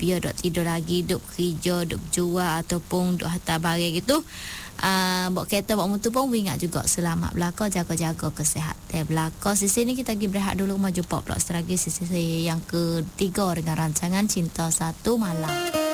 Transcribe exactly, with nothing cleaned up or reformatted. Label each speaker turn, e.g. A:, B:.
A: biar dok tidur lagi, dok kerja, dok jual ataupun dok hantar barang gitu. Uh, bawa kereta, bawa motor pun ingat juga selamat belakang, jaga-jaga kesihatan belakang. Sisi ni kita pergi berehat dulu, mau jumpa pula lagi sisi yang ketiga dengan rancangan Cinta Satu Malam.